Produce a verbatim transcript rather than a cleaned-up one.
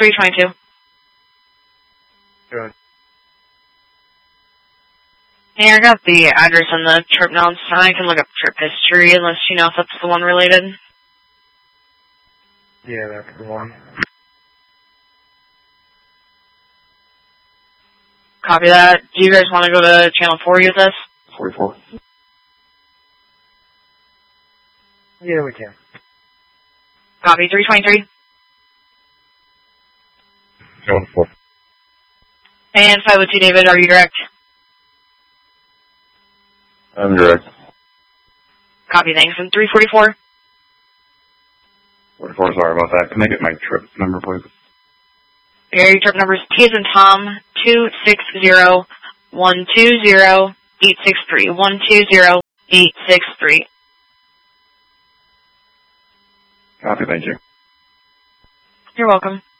three twenty-two. Good. Hey, I got the address on the trip now. I can look up trip history unless you know if that's the one related. Yeah, that's the one. Copy that. Do you guys want to go to channel forty with us? forty-four. Yeah, we can. Copy, three twenty-three. Channel four. And five oh two, David, are you direct? I'm direct. Copy, thanks. And three forty-four? forty-four, sorry about that. Can I get my trip number, please? Your trip number is T as in Tom, two six zero one two zero eight six three. one two zero eight six three. Copy, thank you. You're welcome.